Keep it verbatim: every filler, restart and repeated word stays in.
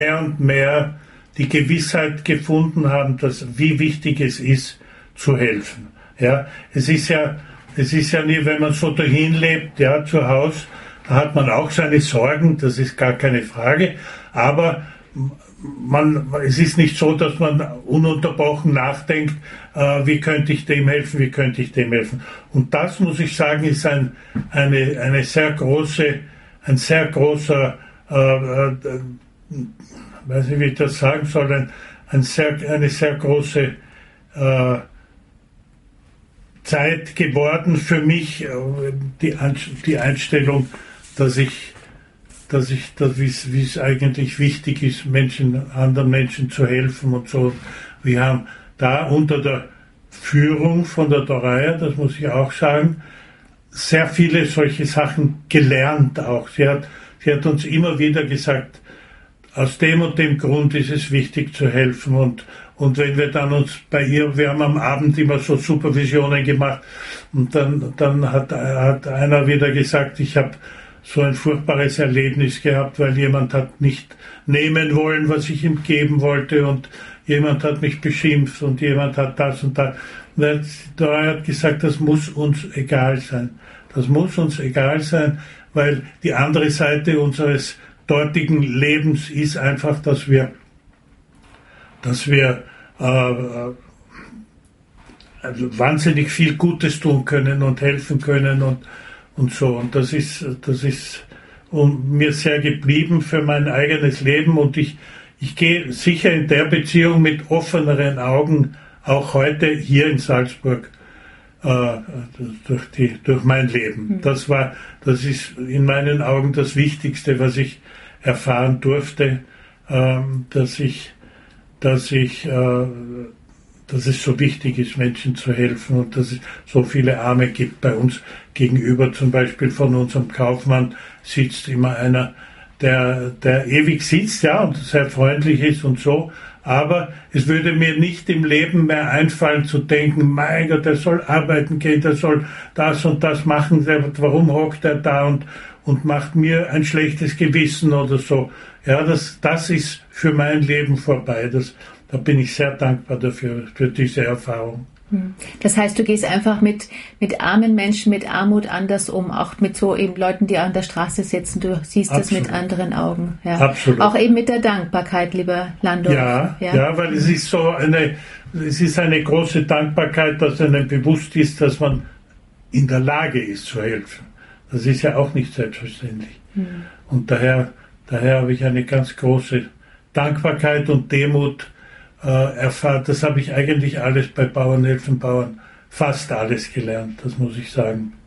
mehr und mehr die Gewissheit gefunden haben, dass wie wichtig es ist, zu helfen. Ja, es ist ja, es ist ja nie, wenn man so dahin lebt, ja, zu Hause, da hat man auch seine Sorgen, das ist gar keine Frage, aber man, es ist nicht so, dass man ununterbrochen nachdenkt, äh, wie könnte ich dem helfen, wie könnte ich dem helfen. Und das, muss ich sagen, ist ein, eine, eine sehr große, ein sehr großer, äh, äh, weiß nicht, wie ich das sagen soll, ein, ein sehr, eine sehr große äh, Zeit geworden für mich, die, die Einstellung, dass ich, dass ich, dass, wie es eigentlich wichtig ist, Menschen, anderen Menschen zu helfen und so. Wir haben da unter der Führung von der Doraya, das muss ich auch sagen, sehr viele solche Sachen gelernt auch. Sie hat, sie hat uns immer wieder gesagt, aus dem und dem Grund ist es wichtig zu helfen und Und wenn wir dann uns bei ihr, wir haben am Abend immer so Supervisionen gemacht und dann, dann hat, hat einer wieder gesagt, ich habe so ein furchtbares Erlebnis gehabt, weil jemand hat nicht nehmen wollen, was ich ihm geben wollte und jemand hat mich beschimpft und jemand hat das und das. Und er hat gesagt, das muss uns egal sein. Das muss uns egal sein, weil die andere Seite unseres dortigen Lebens ist einfach, dass wir, dass wir äh, also wahnsinnig viel Gutes tun können und helfen können und, und so. Und das ist, das ist mir sehr geblieben für mein eigenes Leben und ich, ich gehe sicher in der Beziehung mit offeneren Augen auch heute hier in Salzburg äh, durch, die, durch mein Leben. Das war, das ist in meinen Augen das Wichtigste, was ich erfahren durfte, äh, dass ich, dass ich, äh, dass es so wichtig ist, Menschen zu helfen und dass es so viele Arme gibt. Bei uns gegenüber zum Beispiel von unserem Kaufmann sitzt immer einer, der, der ewig sitzt, ja, und sehr freundlich ist und so. Aber es würde mir nicht im Leben mehr einfallen zu denken, mein Gott, der soll arbeiten gehen, der soll das und das machen, warum hockt er da und, und macht mir ein schlechtes Gewissen oder so. Ja, das, das ist für mein Leben vorbei. Das, da bin ich sehr dankbar dafür, für diese Erfahrung. Das heißt, du gehst einfach mit, mit armen Menschen, mit Armut anders um, auch mit so eben Leuten, die an der Straße sitzen. Du siehst das mit anderen Augen. Ja. Absolut. Auch eben mit der Dankbarkeit, lieber Landorf. Ja, ja, ja, weil es ist so eine, es ist eine große Dankbarkeit, dass einem bewusst ist, dass man in der Lage ist zu helfen. Das ist ja auch nicht selbstverständlich. Hm. Und daher, daher habe ich eine ganz große Dankbarkeit und Demut äh, erfahren. Das habe ich eigentlich alles bei Bauern helfen Bauern, fast alles gelernt, das muss ich sagen.